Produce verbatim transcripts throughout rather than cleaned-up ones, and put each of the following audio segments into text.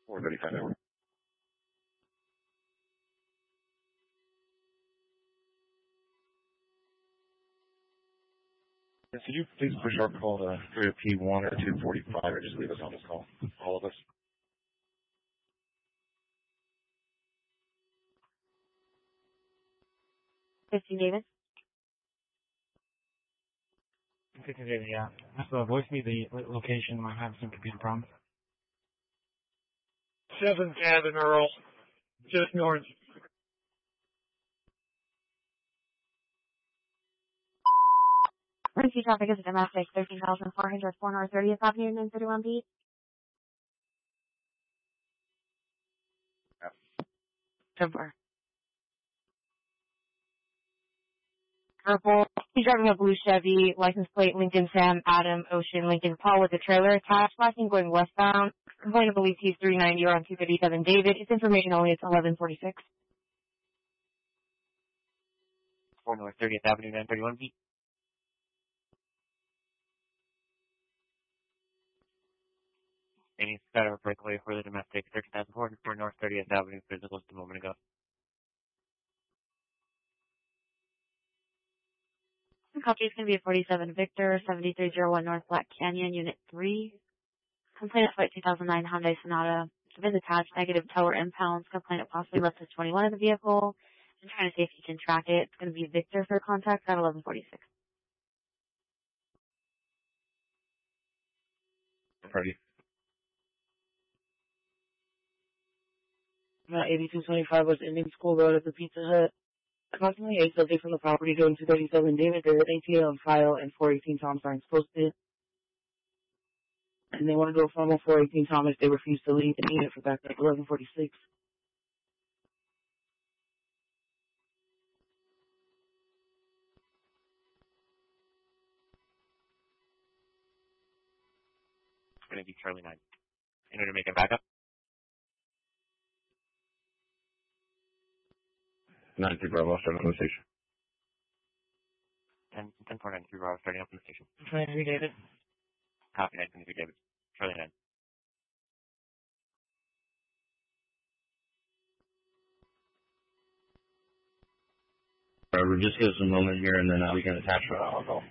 four thirty-five hour. Yes, could you please push our call to three P one or two forty-five or just leave us on this call, all of us? fifteen David? fifteen David, yeah. So voice me the location. I have some computer problems. seventh Avenue, Earl. Just north. Emergency traffic is domestic, thirteen thousand four hundred four North thirtieth Avenue, nine thirty-one B. Temper. Purple. He's driving a blue Chevy, license plate Lincoln Sam, Adam, Ocean, Lincoln Paul with a trailer attached, flashing going westbound. Complaint of believes he's three ninety or on two fifty-seven David. It's information only, it's eleven forty-six. four North thirtieth Avenue, nine thirty-one B. Any better breakaway for the domestic, thirteen thousand four hundred four North thirtieth Avenue, physical just a moment ago. Copy is going to be a forty-seven Victor, seventy-three oh one North Black Canyon, Unit three. Complainant flight two thousand nine Hyundai Sonata. Been attached, negative tower impounds. Complainant possibly left us twenty-one in the vehicle. I'm trying to see if you can track it. It's going to be Victor for contact at eleven forty-six. Party. eighty-two twenty-five West Indian School Road at the Pizza Hut. Approximately eight subjects from the property going two thirty-seven David. There are A T A on file and four eighteen Tom signs posted. And they want to do a formal four eighteen Tom if they refuse to leave the unit for back at eleven forty-six. It's going to be Charlie nine. In order to make a backup. nine two Bravo, starting on the station. ten, ten four nine three Bravo, starting up on the station. twenty-three David. Copy, nine twenty-three David. Charlie nine. Alright, just give us a moment here and then uh, we can attach for our call.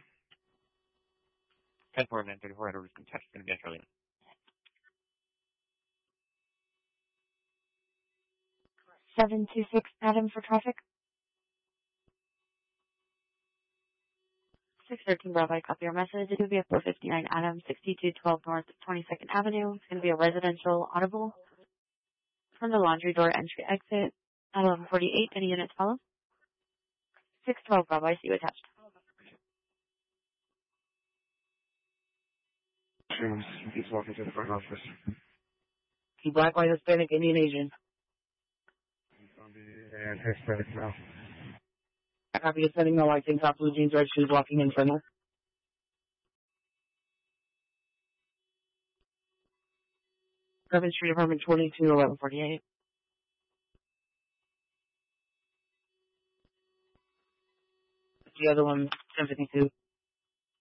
ten four nine thirty-four, head over to attach. It's going to be on Charlie nine. seven two six Adam for traffic. six thirteen Bravo, I copy your message. It will be a four fifty-nine Adam, sixty-two twelve North twenty-second Avenue. It's going to be a residential audible. From the laundry door entry exit at eleven forty-eight. Any units follow? six twelve Bravo, I see you attached. He's walking to the front office. He black, white, Hispanic, Indian, Asian. And Hispanic now. I copy you sending no white tank top, blue jeans, red shoes, walking in front of. Seventh Street, apartment twenty-two, eleven forty-eight. The other one, ten fifty-two.